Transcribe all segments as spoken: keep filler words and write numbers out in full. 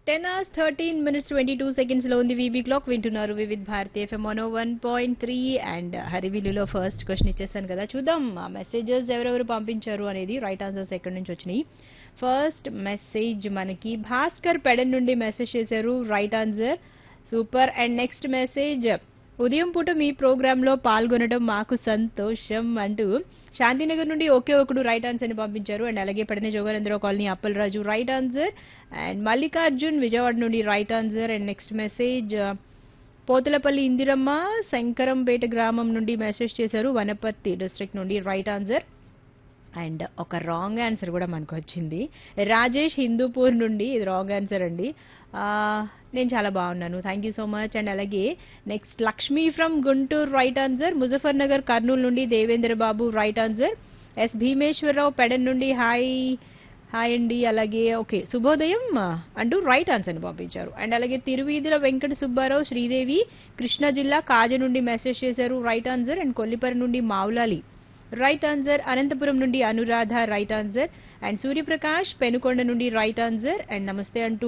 Ten hours thirteen minutes twenty two seconds లో ఉంది VB clock. వింటున్నారు Vividh Bharati FM one one point three. And హరివిల్లులో first question ఇచ్చేసాను కదా, చూద్దాం ఆ మెసేజెస్ ఎవరెవరు పంపించారు అనేది, రైట్ ఆన్సర్స్ ఎక్కడి నుంచి వచ్చినాయి. ఫస్ట్ మెసేజ్ మనకి భాస్కర్ పెడన్ నుండి మెసేజ్ చేశారు, right answer, super. And next message, ఉదయం పూట మీ ప్రోగ్రామ్ లో పాల్గొనడం మాకు సంతోషం అంటూ శాంతినగర్ నుండి ఒకే ఒకడు రైట్ ఆన్సర్ ని పంపించారు. అండ్ అలాగే పడిన Jogananda Rao colony Appalaraju right answer. And Mallikarjun Vijayawada నుండి right answer. And next message, పోతలపల్లి Indiramma Shankarampet గ్రామం నుండి మెసేజ్ చేశారు, వనపర్తి డిస్ట్రిక్ట్ నుండి రైట్ ఆన్సర్. అండ్ ఒక రాంగ్ ఆన్సర్ కూడా మనకు వచ్చింది, రాజేష్ హిందూపూర్ నుండి, ఇది రాంగ్ ఆన్సర్ అండి. నేను చాలా బాగున్నాను, thank you so much. And అలాగే next Lakshmi from Guntur right answer. Muzaffar Nagar Kurnool నుండి దేవేంద్ర బాబు right answer. Yes Bhimeswara Rao Pedana నుండి హాయ్ హాయ్ అండి. అలాగే ఓకే శుభోదయం అంటూ రైట్ ఆన్సర్ని పంపించారు. అండ్ అలాగే తిరువీధుల వెంకట సుబ్బారావు శ్రీదేవి కృష్ణా జిల్లా కాజ నుండి మెసేజ్ చేశారు, రైట్ ఆన్సర్. అండ్ కొల్లిపరి నుండి మావులాలి రైట్ ఆన్సర్. అనంతపురం నుండి Anuradha right answer. And Suryaprakash Penukonda నుండి రైట్ ఆన్సర్. అండ్ నమస్తే అంటూ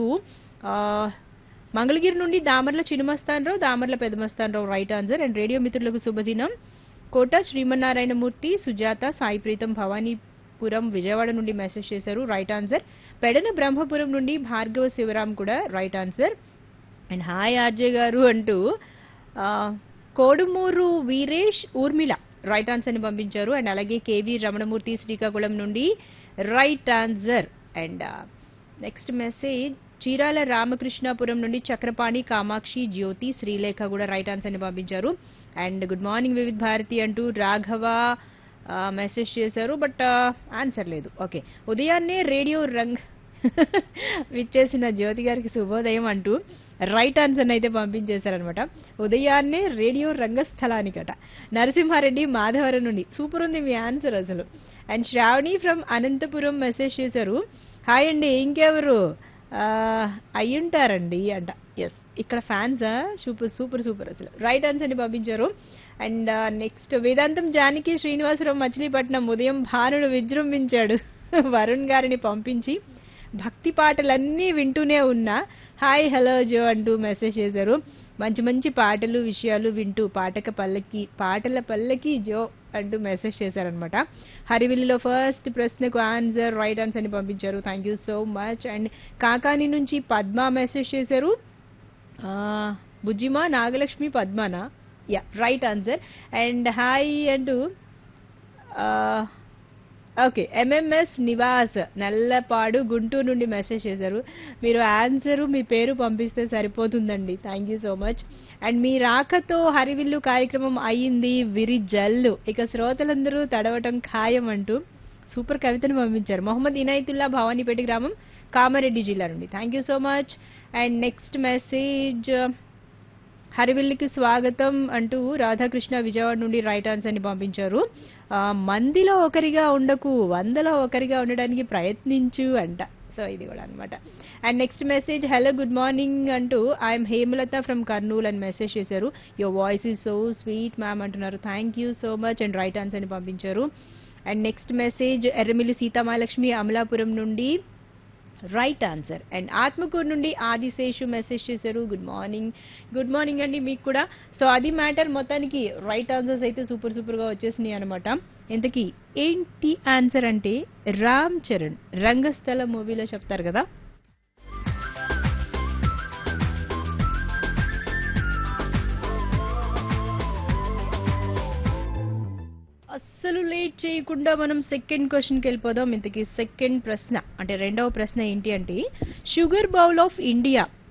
మంగళగిరి నుండి Damarla Chinumastanarao Damarla Peda Mastan Rao right answer. And radio మిత్రులకు శుభదినం, కోట శ్రీమన్నారాయణమూర్తి సుజాత సాయి ప్రీతం భవానీపురం విజయవాడ నుండి మెసేజ్ చేశారు, రైట్ ఆన్సర్. పెడన బ్రహ్మపురం నుండి భార్గవ శివరాం కూడా right answer. And hi RJ గారు అంటూ కోడుమూరు వీరేష్ ఊర్మిళ రైట్ ఆన్సర్ ని పంపించారు. అండ్ అలాగే కేవీ రమణమూర్తి శ్రీకాకుళం నుండి right answer. And next message, Chirala Ramakrishnapuram నుండి చక్రపాణి కామాక్షి జ్యోతి శ్రీలేఖ కూడా రైట్ ఆన్సర్ ని పంపించారు. And good morning Vividh Bharati అంటూ రాఘవ మెసేజ్ చేశారు, బట్ ఆన్సర్ లేదు. ఓకే ఉదయాన్నే రేడియో రంగ్ విచ్చేసిన జ్యోతి గారికి శుభోదయం అంటూ రైట్ ఆన్సర్ అయితే పంపించేశారనమాట. ఉదయాన్నే రేడియో రంగస్థలానికట. నరసింహారెడ్డి మాధవరం నుండి, సూపర్ ఉంది మీ ఆన్సర్ అసలు. And Shravani from Anantapuram message చేశారు, హాయ్ అండి, ఇంకెవరు అయ్యుంటారండి అంట. ఎస్ ఇక్కడ ఫ్యాన్సా, సూపర్ సూపర్ సూపర్ అసలు, రైట్ ఆన్సర్ ని పంపించారు. అండ్ నెక్స్ట్ వేదాంతం జానకి శ్రీనివాసరావు మచిలీపట్నం, ఉదయం భానుడు విజృంభించాడు వరుణ్ గారిని పంపించి భక్తి పాటలన్నీ వింటూనే ఉన్నా, హాయ్ హలో జో అంటూ మెసేజ్ చేశారు. మంచి మంచి పాటలు విషయాలు వింటూ పాటక పల్లకి పాటల పల్లకి జో అంటూ మెసేజ్ చేశారనమాట. హరివిల్లులో ఫస్ట్ ప్రశ్నకు ఆన్సర్ రైట్ ఆన్సర్ ని పంపించారు, thank you so much. And Kakani నుంచి పద్మ మెసేజ్ చేశారు, బుజ్జిమా Nagalakshmi పద్మనా, yeah right answer. And hi అంటూ ఓకే ఎంఎంఎస్ నివాస్ నల్లపాడు గుంటూరు నుండి మెసేజ్ చేశారు. మీరు ఆన్సరు మీ పేరు పంపిస్తే సరిపోతుందండి, thank you so much. And మీ రాకతో హరివిల్లు కార్యక్రమం అయ్యింది విరిజల్లు, ఇక శ్రోతలందరూ తడవటం ఖాయం అంటూ సూపర్ కవితను పంపించారు. మొహమ్మద్ ఇనాయతుల్లా భవానీపేట గ్రామం కామారెడ్డి జిల్లా నుండి, thank you so much. And next message, హరివిల్లుకి స్వాగతం అంటూ రాధాకృష్ణ విజయవాడ నుండి రైట్ ఆన్సర్ ని పంపించారు. మందిలో ఒకరిగా ఉండకు వందలో ఒకరిగా ఉండడానికి ప్రయత్నించు అంట, సో ఇది కూడా అనమాట. And next message, hello good morning అంటూ ఐఎమ్ హేమలత ఫ్రమ్ కర్నూల్ అని మెసేజ్ చేశారు, your voice is so sweet ma'am అంటున్నారు, thank you so much. And right answer ని పంపించారు. And next message, Erramilli Sitamahalakshmi Amalapuram నుండి రైట్ ఆన్సర్. అండ్ ఆత్మకూరు నుండి ఆదిశేషు మెసేజ్ చేశారు, గుడ్ మార్నింగ్ గుడ్ మార్నింగ్ అండి మీకు కూడా. సో అది మ్యాటర్, మొత్తానికి రైట్ ఆన్సర్స్ అయితే సూపర్ సూపర్ గా వచ్చేసినాయి అనమాట. ఇంతకీ ఏంటి ఆన్సర్ అంటే రామ్ చరణ్ రంగస్థల మూవీలో చెప్తారు కదా. అస్సలు లేట్ చేయకుండా మనం సెకండ్ క్వశ్చన్కి వెళ్ళిపోదాం. ఇంతకీ సెకండ్ ప్రశ్న అంటే రెండవ ప్రశ్న ఏంటి అంటే, షుగర్ బౌల్ ఆఫ్ ఇండియా